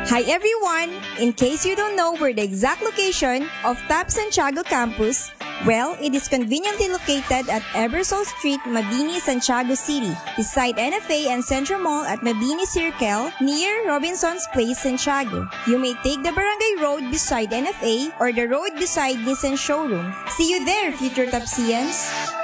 Hi everyone! In case you don't know where the exact location of TAP Santiago campus, well, it is conveniently located at Ebersole Street, Mabini, Santiago City, beside NFA and Central Mall at Mabini Circle, near Robinson's Place, Santiago. You may take the Barangay Road beside NFA or the road beside Nissan Showroom. See you there, future Tapsians!